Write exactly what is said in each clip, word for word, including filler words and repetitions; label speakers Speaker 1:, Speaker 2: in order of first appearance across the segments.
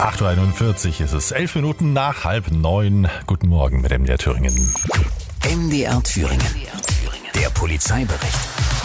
Speaker 1: acht Uhr einundvierzig ist es, elf Minuten nach halb neun. Guten Morgen mit M D R Thüringen.
Speaker 2: M D R Thüringen, der Polizeibericht.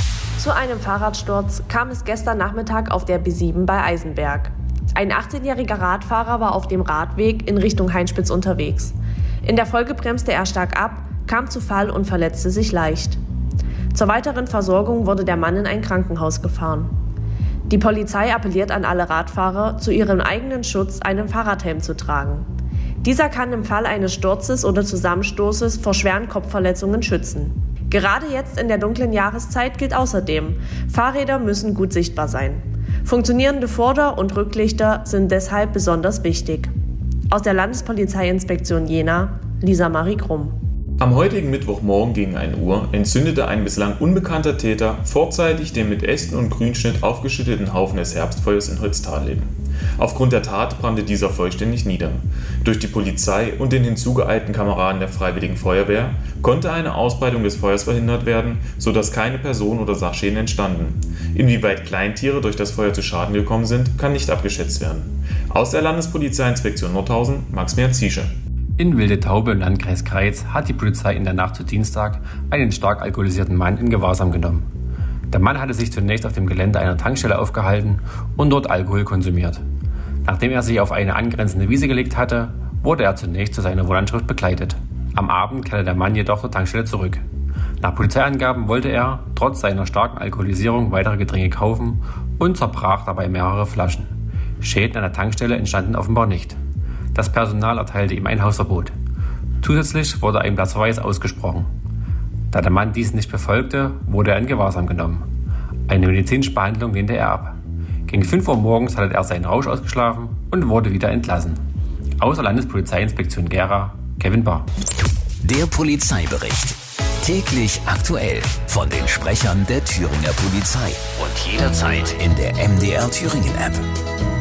Speaker 3: Zu einem Fahrradsturz kam es gestern Nachmittag auf der B sieben bei Eisenberg. Ein achtzehnjähriger Radfahrer war auf dem Radweg in Richtung Heinspitz unterwegs. In der Folge bremste er stark ab, kam zu Fall und verletzte sich leicht. Zur weiteren Versorgung wurde der Mann in ein Krankenhaus gefahren. Die Polizei appelliert an alle Radfahrer, zu ihrem eigenen Schutz einen Fahrradhelm zu tragen. Dieser kann im Fall eines Sturzes oder Zusammenstoßes vor schweren Kopfverletzungen schützen. Gerade jetzt in der dunklen Jahreszeit gilt außerdem, Fahrräder müssen gut sichtbar sein. Funktionierende Vorder- und Rücklichter sind deshalb besonders wichtig. Aus der Landespolizeiinspektion Jena, Lisa Marie Krumm.
Speaker 4: Am heutigen Mittwochmorgen gegen ein Uhr entzündete ein bislang unbekannter Täter vorzeitig den mit Ästen und Grünschnitt aufgeschütteten Haufen des Herbstfeuers in Holztalleben. Aufgrund der Tat brannte dieser vollständig nieder. Durch die Polizei und den hinzugeeilten Kameraden der Freiwilligen Feuerwehr konnte eine Ausbreitung des Feuers verhindert werden, sodass keine Person- oder Sachschäden entstanden. Inwieweit Kleintiere durch das Feuer zu Schaden gekommen sind, kann nicht abgeschätzt werden. Aus der Landespolizeiinspektion Nordhausen, Max-Mehr Ziesche.
Speaker 5: In Wilde-Taube im Landkreis Greiz hat die Polizei in der Nacht zu Dienstag einen stark alkoholisierten Mann in Gewahrsam genommen. Der Mann hatte sich zunächst auf dem Gelände einer Tankstelle aufgehalten und dort Alkohol konsumiert. Nachdem er sich auf eine angrenzende Wiese gelegt hatte, wurde er zunächst zu seiner Wohnanschrift begleitet. Am Abend kehrte der Mann jedoch zur Tankstelle zurück. Nach Polizeiangaben wollte er, trotz seiner starken Alkoholisierung, weitere Getränke kaufen und zerbrach dabei mehrere Flaschen. Schäden an der Tankstelle entstanden offenbar nicht. Das Personal erteilte ihm ein Hausverbot. Zusätzlich wurde ein Platzverweis ausgesprochen. Da der Mann dies nicht befolgte, wurde er in Gewahrsam genommen. Eine medizinische Behandlung lehnte er ab. Gegen fünf Uhr morgens hatte er seinen Rausch ausgeschlafen und wurde wieder entlassen. Aus der Landespolizeiinspektion Gera, Kevin Barr.
Speaker 2: Der Polizeibericht. Täglich aktuell von den Sprechern der Thüringer Polizei. Und jederzeit in der M D R Thüringen App.